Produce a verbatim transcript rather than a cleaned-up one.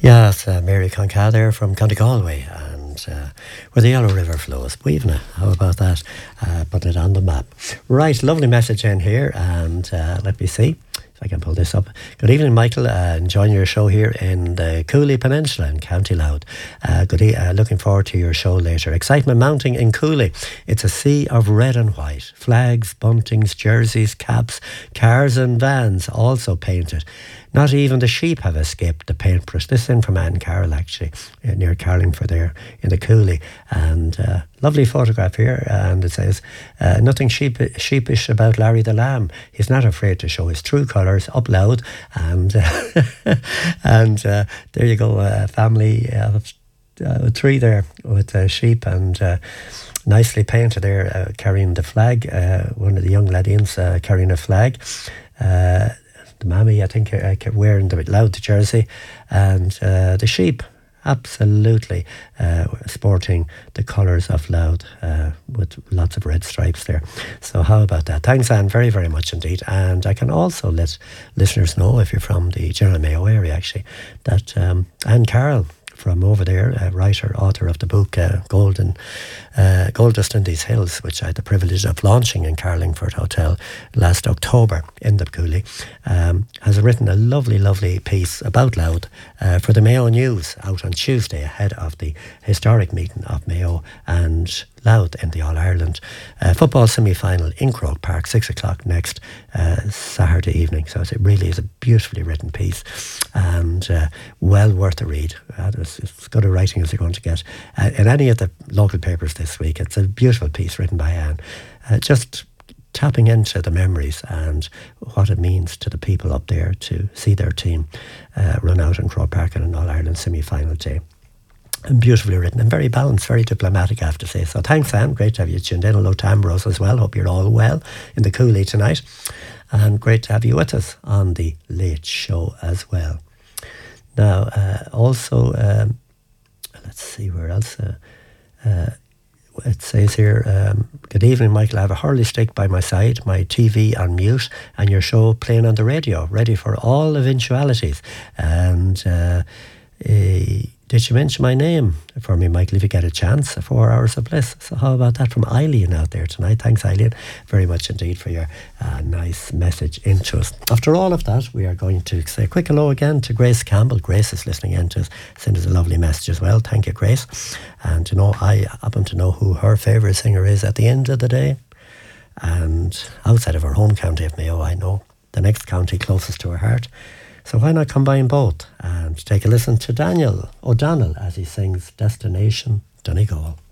Yes, uh, Mary Conca there from County Galway, and uh, where the Yellow River flows. Weaving it. How about that? Uh, putting it on the map. Right, lovely message in here, and uh, let me see if I can pull this up. Good evening, Michael. Uh, enjoying your show here in the Cooley Peninsula in County Louth. Uh, good e- uh, looking forward to your show later. Excitement mounting in Cooley. It's a sea of red and white. Flags, buntings, jerseys, caps, cars and vans also painted. Not even the sheep have escaped the paintbrush. This is in from Anne Carroll, actually, uh, near Carlingford there in the Cooley. And uh, lovely photograph here. And it says, uh, nothing sheep- sheepish about Larry the Lamb. He's not afraid to show his true colours up loud. And, uh, and uh, there you go, a family of uh, three there with uh, sheep and... Uh, nicely painted there, uh, carrying the flag. Uh, one of the young laddies uh, carrying a flag. Uh, the mammy, I think, uh, wearing the Louth jersey, and uh, the sheep, absolutely uh, sporting the colours of Louth uh, with lots of red stripes there. So how about that? Thanks, Anne, very, very much indeed. And I can also let listeners know, if you're from the General Mayo area, actually, that um, Anne Carroll, from over there, a writer, author of the book uh, Golden uh, Gold Dust in These Hills, which I had the privilege of launching in Carlingford Hotel last October in the Cooley, um, has written a lovely, lovely piece about Louth uh, for the Mayo News out on Tuesday ahead of the historic meeting of Mayo and Louth in the All-Ireland uh, football semi-final in Croke Park, six o'clock next uh, Saturday evening. So it really is a beautifully written piece and uh, well worth a read. Uh, it's as good a writing as you're going to get uh, in any of the local papers this week. It's a beautiful piece written by Anne, uh, just tapping into the memories and what it means to the people up there to see their team uh, run out in Croke Park in an All-Ireland semi-final day. And beautifully written and very balanced, very diplomatic, I have to say. So thanks, Anne. Great to have you tuned in. Hello to Ambrose as well. Hope you're all well in the Cooley tonight. And great to have you with us on the Late Show as well. Now, uh, also, um, let's see where else. Uh, uh, it says here, um, good evening, Michael. I have a hurley stick by my side, my T V on mute, and your show playing on the radio, ready for all eventualities. And... Uh, uh, Did you mention my name for me, Michael, if you get a chance? Four hours of bliss. So how about that from Eileen out there tonight? Thanks, Eileen, very much indeed for your uh, nice message into us. After all of that, we are going to say a quick hello again to Grace Campbell. Grace is listening in to us, sent us a lovely message as well. Thank you, Grace. And, you know, I happen to know who her favourite singer is at the end of the day. And outside of her home county of Mayo, I know the next county closest to her heart. So why not combine both and take a listen to Daniel O'Donnell as he sings Destination Donegal.